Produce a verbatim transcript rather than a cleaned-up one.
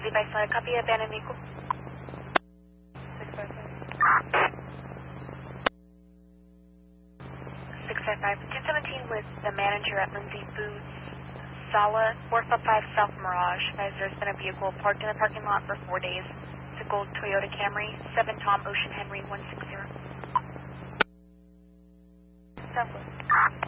Lindsay by Slide, copy abandoned vehicle. six five five. six five five. two seventeen with the manager at Lindsay Foods, Sala, four five five South Mirage. Guys, there's been a vehicle parked in the parking lot for four days. It's a gold Toyota Camry, seven Tom Ocean Henry one six zero. Southwest.